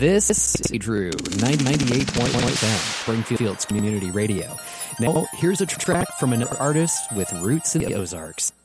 This is Drew, 98.1 FM, Springfield's community radio. Now, here's a track from an artist with roots in the Ozarks.